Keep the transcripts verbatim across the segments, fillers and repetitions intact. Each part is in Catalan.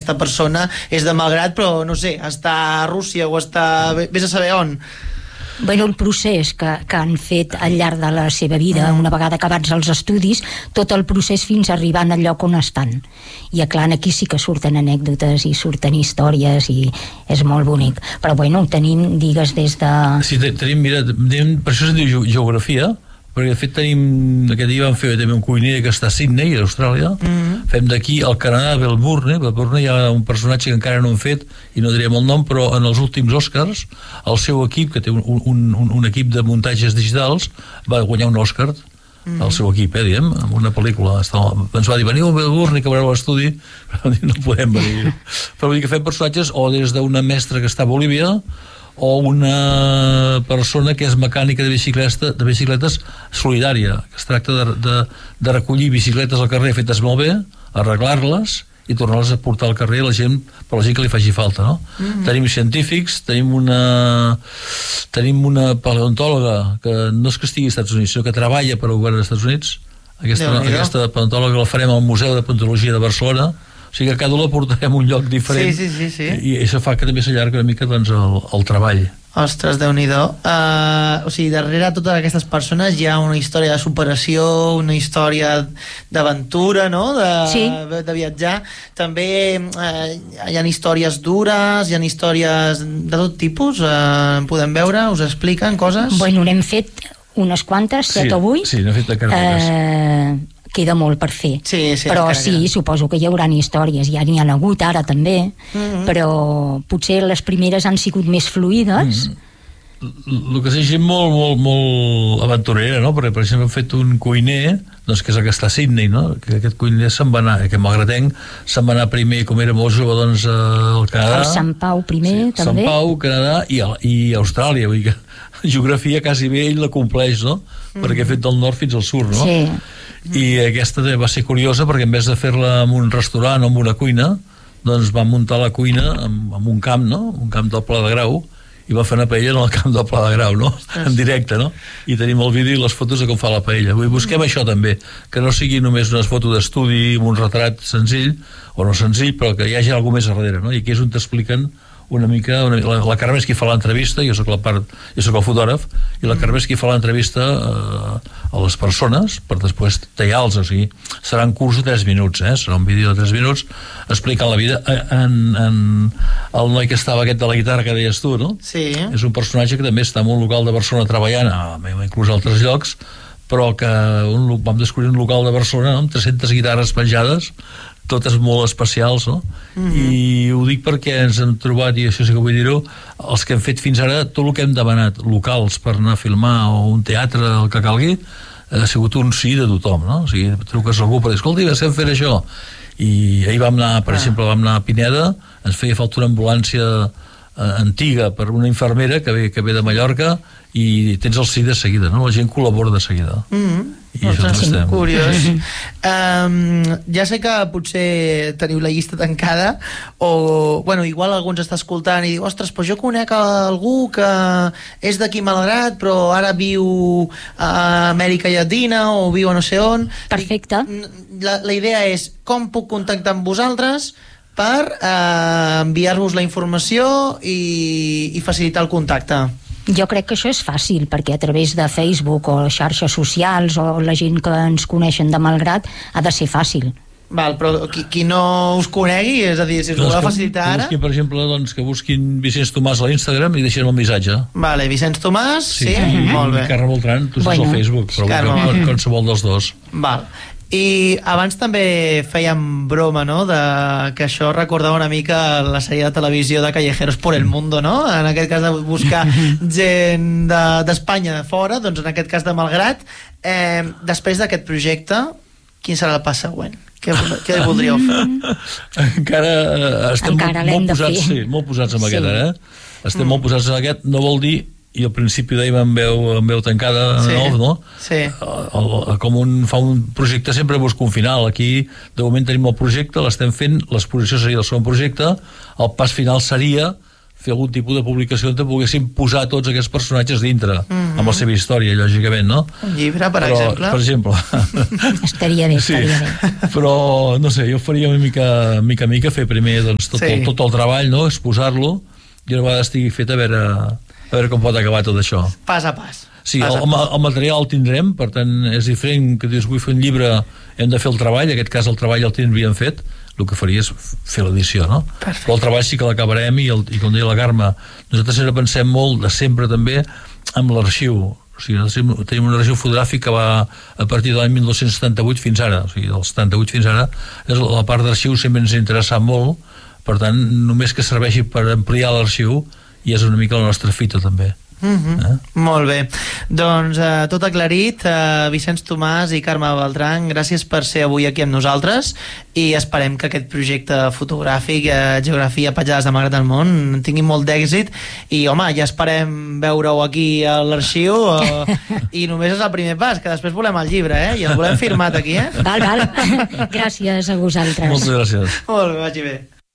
aquesta persona és de Malgrat, però no sé, està a Rússia o està... vés a saber on. Bueno, el procés que, que han fet al llarg de la seva vida, mm. una vegada acabats els estudis, tot el procés fins a arribar al lloc on estan. I clar, aquí sí que surten anècdotes i surten històries i és molt bonic. Però bueno, tenim, digues, des de... Sí, tenim, mira, tenim, per això es diu geografia, perquè de fet tenim, aquest dia vam fer també un cuiner que està a Sydney, a Austràlia, mm-hmm. fem d'aquí al Canadà, a Melbourne, a Melbourne hi ha un personatge que encara no hem fet i no direm el nom, però en els últims Oscars el seu equip, que té un, un, un, un equip de muntatges digitals, va guanyar un Oscar mm-hmm. el seu equip, eh, diguem, amb una pel·lícula. Ens va dir, veniu a Melbourne, que veureu l'estudi, però no podem venir. Però vull dir que fem personatges o des d'una mestra que està a Bolívia, o una persona que és mecànica de bicicleta, de bicicletes solidària, que es tracta de, de, de recollir bicicletes al carrer fetes molt bé, arreglar-les i tornar-les a portar al carrer a la gent, per la gent que li faci falta, no? Mm-hmm. Tenim científics, tenim una tenim una paleontòloga que no és que estigui als Estats Units, sinó que treballa per al govern dels Estats Units. Aquesta, aquesta paleontòloga la farem al Museu de Paleontologia de Barcelona. O sigui que cada un la portarem a un lloc diferent. Sí, sí, sí, sí. I això fa que també s'allarga una mica doncs, el, el treball. Ostres, Déu-n'hi-do. Uh, o sigui, darrere totes aquestes persones hi ha una història de superació, una història d'aventura, no? De, sí. de viatjar. També uh, hi ha històries dures, hi ha històries de tot tipus. Uh, podem veure, us expliquen coses? Bueno, n'hem fet unes quantes, set sí, o vuit. Sí, n'hem fet de caràcteres. Uh, queda molt per fer, sí, sí, però encara, sí, encara. suposo que hi haurà històries, ja n'hi ha hagut ara també, mm-hmm. però potser les primeres han sigut més fluïdes. Mm. El que és gent molt, molt, molt aventurera, no? Perquè per exemple hem fet un cuiner, doncs, que és el que està a Sydney, no? Que aquest cuiner se'n va anar, aquest malgratenc se'n va anar primer, com era molt jove, doncs al Canadà, al Sant Pau primer, sí, també Sant Pau, Canadà i, a, i Austràlia, vull dir que geografia quasi bé ell la compleix, no? Mm. Perquè ha fet del nord fins al sud, no? Sí. I aquesta va ser curiosa perquè en vez de fer-la en un restaurant o en una cuina, doncs van muntar la cuina en, en un camp, no? Un camp del Pla de Grau, i va fer una paella en el camp del Pla de Grau, no? En directe, no? I tenim el vídeo i les fotos de com fa la paella. Vull dir, busquem això també, que no sigui només una foto d'estudi amb un retrat senzill, o no senzill, però que hi hagi alguna més a darrere, no? I aquí és on t'expliquen una mica, una, la, la Carme és qui fa l'entrevista, jo soc la part, jo soc el fotògraf, i la Carme és qui fa l'entrevista eh, a les persones, per després tallar-los, o sigui, serà un curs de tres minuts, eh? Serà un vídeo de tres minuts explicant la vida. En, en el noi que estava aquest de la guitarra que deies tu, no? Sí. És un personatge que també està en un local de Barcelona treballant, inclús a altres llocs, però que un, vam descobrir un local de Barcelona, no? Amb tres-centes guitarres penjades, totes molt especials, no? Mm-hmm. I ho dic perquè ens hem trobat, i això sí que vull dir-ho, els que hem fet fins ara, tot el que hem demanat, locals per anar a filmar o un teatre, el que calgui, ha sigut un sí de tothom, no? O sigui, truques a algú per dir, escolti, estem fent això. I ahir vam anar, per ah. exemple, vam anar a Pineda, ens feia falta una ambulància eh, antiga per una infermera que ve, que ve de Mallorca, i tens el sí de seguida, no? La gent col·labora de seguida. Mm-hmm. I això és estem. Curiós. um, ja sé que potser teniu la llista tancada, o, bueno, igual algú ens està escoltant i diu, ostres, però jo conec algú que és d'aquí Malgrat, però ara viu a Amèrica Llatina o viu a no sé on. Perfecte. La, la idea és com puc contactar amb vosaltres per eh, enviar-vos la informació i, i facilitar el contacte. Jo crec que això és fàcil, perquè a través de Facebook o xarxes socials o la gent que ens coneixen de Malgrat ha de ser fàcil. Val, però qui, qui no us conegui, és a dir, si us ho voleu facilitar ara... Que busquin, per exemple, doncs, que busquin Vicenç Tomàs a l'Instagram i deixin el missatge. Vale, Vicenç Tomàs, sí, sí? sí. Molt bé. Carme Beltran, tu bueno. saps al Facebook, però Carme. qualsevol dels dos. Val. I abans també fèiem broma, no?, de que això recordava una mica la sèrie de televisió de Callejeros por el Mundo, no? En aquest cas de buscar gent d'Espanya de, de fora, doncs en aquest cas de Malgrat. Eh, després d'aquest projecte, quin serà el pas següent? Què, què voldríeu fer? Encara estem Encara molt, molt posats, sí, molt posats amb sí. aquest, ara, eh? Estem mm. molt posats amb aquest, no vol dir, i al principi dèiem amb veu, amb veu tancada, sí. nou, no? Sí. El, el, com un, fa un projecte sempre busca un final. Aquí, de moment tenim el projecte, l'estem fent, l'exposició seria el segon projecte, el pas final seria fer algun tipus de publicació on poguéssim posar tots aquests personatges dintre, mm-hmm. amb la seva història, lògicament, no? Un llibre, per però, exemple. Per exemple. Estaria bé, estaria sí. bé. Però, no sé, jo faria una mica, mica a mica, fer primer doncs, tot, sí. el, tot el treball, no? Exposar-lo, i una vegada estigui fet a veure, a veure com pot acabar tot això. Pas a pas. Sí, el, el material el tindrem, per tant és diferent que dius vull fer un llibre, hem de fer el treball, en aquest cas el treball el tindríem fet, el que faria és fer l'edició, no? Perfecte. Però el treball sí que l'acabarem i, el, i com deia la Carme, nosaltres sempre pensem molt de sempre també amb l'arxiu, o sigui, tenim un arxiu fotogràfic que va a partir de l'any mil nou-cents setanta-vuit fins ara, o sigui, del setanta-vuit fins ara, la part d'arxiu sempre ens ha interessat molt, per tant, només que serveixi per ampliar l'arxiu i és una mica la nostra fita també. Mm-hmm. eh? Molt bé, doncs eh, tot aclarit. eh, Vicenç Tomàs i Carme Beltran, gràcies per ser avui aquí amb nosaltres i esperem que aquest projecte fotogràfic, eh, Geografia Petjades de Malgrat del Món, tingui molt d'èxit i home, ja esperem veure-ho aquí a l'arxiu eh, i només és el primer pas, que després volem el llibre, eh? I el volem firmat aquí, eh? Val, val. Gràcies a vosaltres. Moltes gràcies. Molt bé, vagi bé.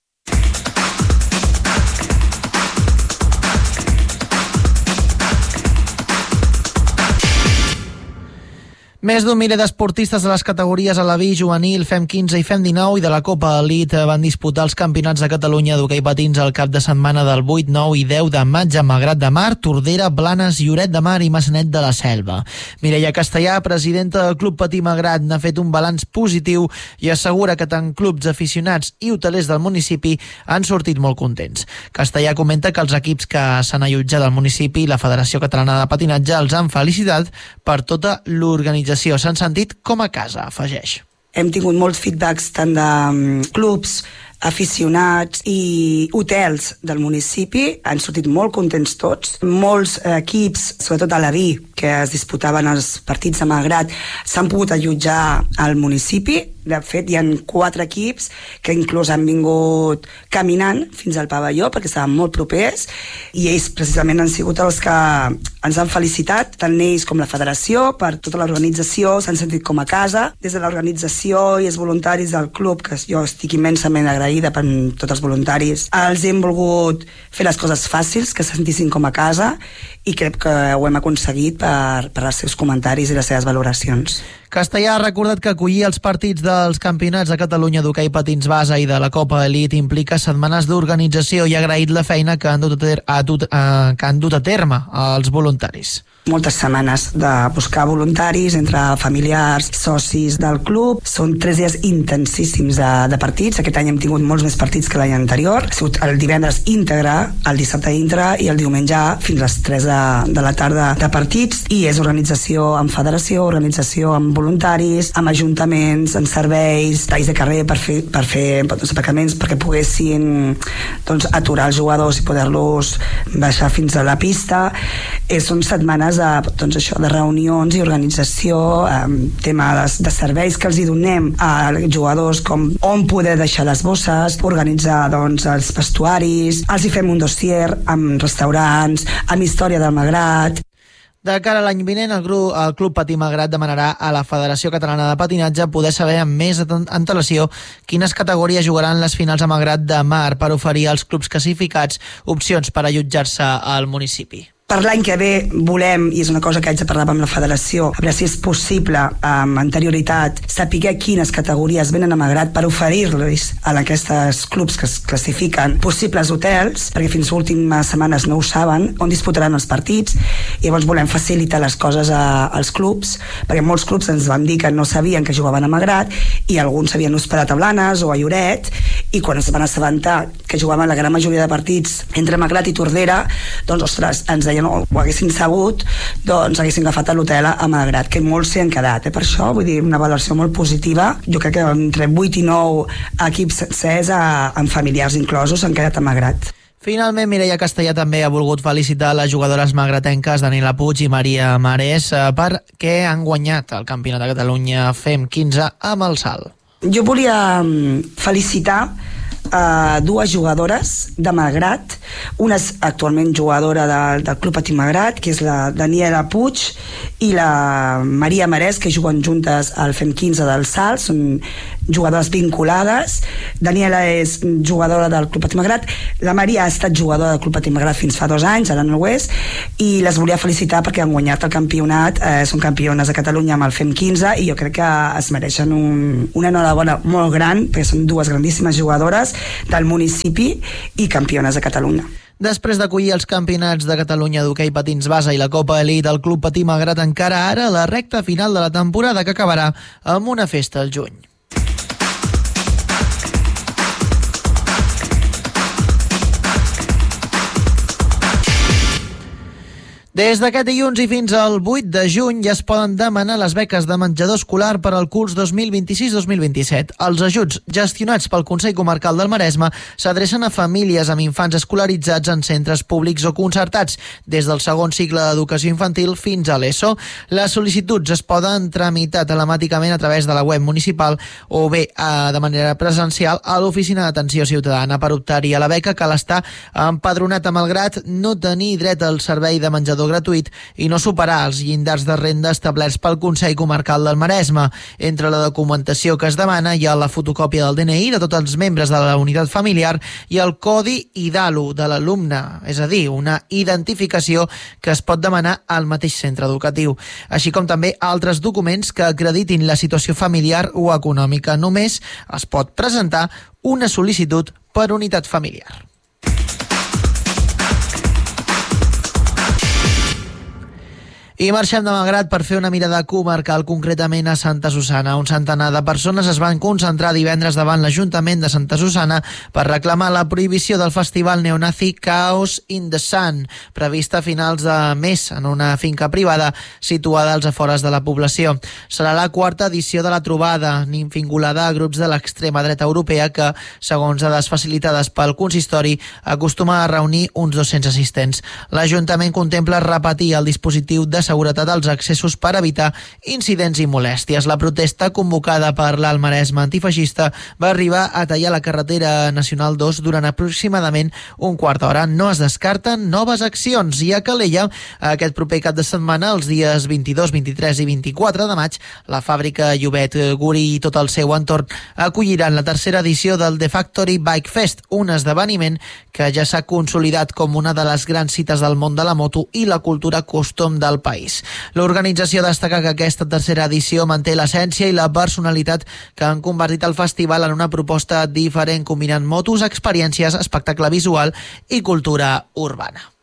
Més d'un miler d'esportistes de les categories a la B, juvenil, Fem quinze i Fem dinou i de la Copa Elite van disputar els campionats de Catalunya d'hoquei patins el cap de setmana del vuit, nou i deu de maig a Malgrat de Mar, Tordera, Blanes, Lloret de Mar i Maçanet de la Selva. Mireia Castellà, presidenta del Club Patí Malgrat, n'ha fet un balanç positiu i assegura que tant clubs, aficionats i hotelers del municipi han sortit molt contents. Castellà comenta que els equips que s'han allotjat al municipi i la Federació Catalana de Patinatge els han felicitat per tota l'organització. S'han sentit com a casa, afegeix. Hem tingut molts feedbacks tant de um, clubs, aficionats i hotels del municipi, han sortit molt contents tots. Molts equips, sobretot a la B, que es disputaven els partits de Malgrat, s'han pogut allotjar al municipi. De fet, hi ha quatre equips que inclús han vingut caminant fins al pavelló perquè estaven molt propers i ells precisament han sigut els que ens han felicitat, tant ells com la federació, per tota l'organització, s'han sentit com a casa. Des de l'organització i els voluntaris del club, que jo estic immensament agraïda per tots els voluntaris, els hem volgut fer les coses fàcils, que se sentissin com a casa, i crec que ho hem aconseguit per, per els seus comentaris i les seves valoracions. Castellà ha recordat que acollir els partits dels campionats de Catalunya d'hoquei patins base i de la Copa Elite implica setmanes d'organització i ha agraït la feina que han dut a, ter a, dut, a, que han dut a terme els voluntaris. Moltes setmanes de buscar voluntaris entre familiars, socis del club. Són tres dies intensíssims de, de partits. Aquest any hem tingut molts més partits que l'any anterior. Ha sigut el divendres íntegre, el dissabte íntegre i el diumenge fins a les tres de, de la tarda de partits, i és organització amb federació, organització amb voluntaris, amb ajuntaments, amb serveis, talls de carrer per fer, per fer doncs, aparcaments perquè poguessin doncs, aturar els jugadors i poder-los baixar fins a la pista. Eh, són setmanes de, doncs això, de reunions i organització, eh, tema de, de serveis que els hi donem a jugadors, com on poder deixar les bosses, organitzar doncs, els vestuaris, els hi fem un dossier amb restaurants, amb història del Malgrat. De cara a l'any vinent, el, grup, el Club Patí Malgrat demanarà a la Federació Catalana de Patinatge poder saber amb més antelació quines categories jugaran les finals a Malgrat de Mar per oferir als clubs classificats opcions per allotjar-se al municipi. Per l'any que ve volem, i és una cosa que haig de parlar amb la federació, a veure si és possible amb anterioritat saber quines categories venen a Malgrat per oferir-los a aquests clubs que es classifiquen possibles hotels, perquè fins a últimes setmanes no ho saben, on disputaran els partits, i llavors volem facilitar les coses a, als clubs, perquè molts clubs ens van dir que no sabien que jugaven a Malgrat i alguns s'havien hospedat a Blanes o a Lloret, i quan es van assabentar que jugaven la gran majoria de partits entre Malgrat i Tordera, doncs ostres, ens deien no ho haguessin sabut, doncs haguessin agafat a l'hotel a Malgrat, que molts s'hi han quedat, eh? Per això, vull dir, una valoració molt positiva. Jo crec que entre vuit i nou equips sencers, amb familiars inclosos, s'han quedat a Malgrat. Finalment, Mireia Castellà també ha volgut felicitar les jugadores malgratenques Daniela Puig i Maria Marès perquè han guanyat el Campionat de Catalunya Fem quinze amb el salt. Jo volia felicitar uh, dues jugadores de Malgrat Una és actualment jugadora de, del Club Patí Magrat, que és la Daniela Puig, i la Maria Marès, que juguen juntes al Fem quinze del Salt, són jugadores vinculades. Daniela és jugadora del Club Patí Magrat, la Maria ha estat jugadora del Club Patí Magrat fins fa dos anys, ara no ho és, i les volia felicitar perquè han guanyat el campionat, eh, són campiones de Catalunya amb el Fem quinze, i jo crec que es mereixen un, una enhorabona molt gran, perquè són dues grandíssimes jugadores del municipi i campiones de Catalunya. Després d'acollir els campionats de Catalunya d'hoquei patins base i la Copa Elite, el Club Patí Magrat encara ara la recta final de la temporada, que acabarà amb una festa al juny. Des d'aquest dilluns i fins al vuit de juny ja es poden demanar les beques de menjador escolar per al curs dos mil vint-i-sis dos mil vint-i-set. Els ajuts gestionats pel Consell Comarcal del Maresme s'adrecen a famílies amb infants escolaritzats en centres públics o concertats, des del segon cicle d'educació infantil fins a l'ESO. Les sol·licituds es poden tramitar telemàticament a través de la web municipal o bé eh, de manera presencial a l'Oficina d'Atenció Ciutadana. Per optar-hi a la beca cal estar empadronat, malgrat no tenir dret al servei de menjador gratuït i no superar els llindars de renda establerts pel Consell Comarcal del Maresme. Entre la documentació que es demana hi ha la fotocòpia del D N I de tots els membres de la unitat familiar i el codi IDALU de l'alumne, és a dir, una identificació que es pot demanar al mateix centre educatiu, així com també altres documents que acreditin la situació familiar o econòmica. Només es pot presentar una sol·licitud per unitat familiar. I marxem de Malgrat per fer una mirada comarcal, concretament a Santa Susanna. Un centenar de persones es van concentrar divendres davant l'Ajuntament de Santa Susanna per reclamar la prohibició del festival neonazi Chaos in the Sun, prevista a finals de mes en una finca privada situada als afores de la població. Serà la quarta edició de la trobada, vinculada a grups de l'extrema dreta europea que, segons dades facilitades pel consistori, acostuma a reunir uns dos-cents assistents. L'Ajuntament contempla repetir el dispositiu de seguretat als accessos per evitar incidents i molèsties. La protesta, convocada per l'Alt Maresme antifeixista, va arribar a tallar la carretera nacional dos durant aproximadament un quart d'hora. No es descarten noves accions, i a Calella, aquest proper cap de setmana, els dies vint-i-dos, vint-i-tres i vint-i-quatre de maig, la fàbrica Llobet, Guri i tot el seu entorn acolliran la tercera edició del The Factory Bike Fest, un esdeveniment que ja s'ha consolidat com una de les grans cites del món de la moto i la cultura custom del país. L'organització destaca que aquesta tercera edició manté l'essència i la personalitat que han convertit el festival en una proposta diferent, combinant motos, experiències, espectacle visual i cultura urbana.